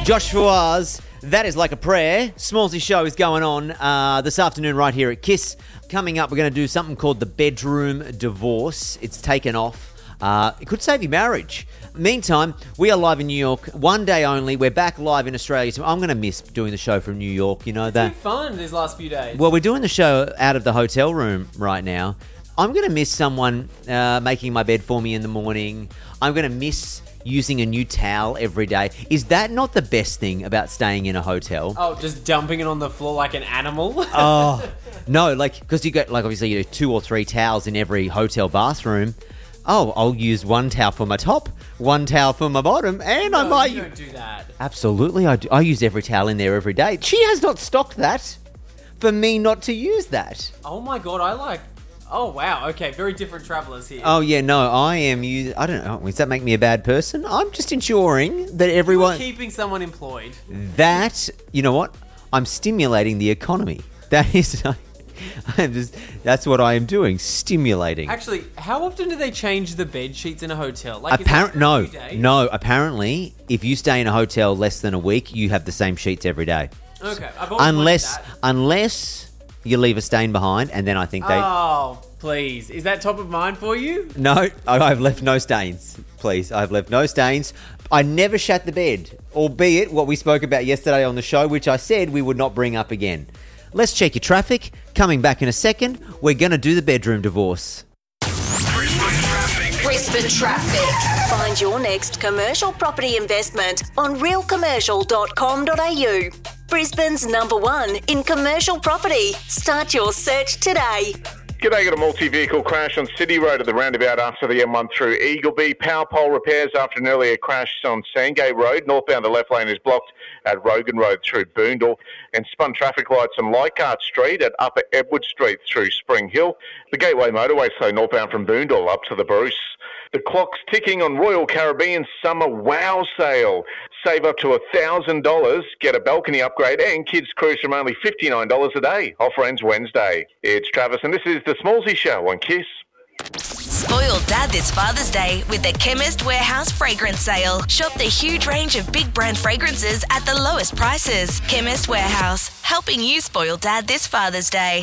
Josh Fawaz, That Is Like a Prayer. Smallsy show is going on this afternoon right here at KISS. Coming up, we're going to do something called the bedroom divorce. It's taken off. It could save your marriage. Meantime, we are live in New York. One day only. We're back live in Australia. So I'm going to miss doing the show from New York. You know that. It's been fun these last few days. Well, we're doing the show out of the hotel room right now. I'm going to miss someone making my bed for me in the morning. I'm going to miss using a new towel every day. Is that not the best thing about staying in a hotel? Oh, just dumping it on the floor like an animal? Oh, no, like, because you get, like, obviously you do 2 or 3 towels in every hotel bathroom. Oh, I'll use one towel for my top, one towel for my bottom, and No, I might... you don't do that. Absolutely, I do. I use every towel in there every day. She has not stocked that for me not to use that. Oh my god, I like... Oh wow, okay, very different travellers here. Oh, yeah, no, I am using... I don't know, does that make me a bad person? I'm just ensuring that everyone... You're keeping someone employed. That, you know what? I'm stimulating the economy. That is... that's what I am doing, stimulating. Actually, how often do they change the bed sheets in a hotel? Like, is it every day? No. Apparently, if you stay in a hotel less than a week, you have the same sheets every day. Okay, I've always wondered that. Unless you leave a stain behind, and then I think they... Oh, please. Is that top of mind for you? No, I've left no stains. Please, I've left no stains. I never shat the bed, albeit what we spoke about yesterday on the show, which I said we would not bring up again. Let's check your traffic. Coming back in a second, we're going to do the bedroom divorce. Brisbane Traffic. Find your next commercial property investment on realcommercial.com.au. Brisbane's #1 in commercial property. Start your search today. G'day, got a multi-vehicle crash on City Road at the roundabout after the M1 through Eagleby. Power pole repairs after an earlier crash on Sandgate Road. Northbound, the left lane is blocked at Rogan Road through Boondall. And spun traffic lights on Leichhardt Street at Upper Edward Street through Spring Hill. The Gateway Motorway, so northbound from Boondall up to the Bruce. The clock's ticking on Royal Caribbean Summer Wow Sale. Save up to $1,000, get a balcony upgrade and kids cruise from only $59 a day. Offer ends Wednesday. It's Travis and this is The Smallsy Show on KISS. Spoil Dad this Father's Day with the Chemist Warehouse Fragrance Sale. Shop the huge range of big brand fragrances at the lowest prices. Chemist Warehouse, helping you spoil Dad this Father's Day.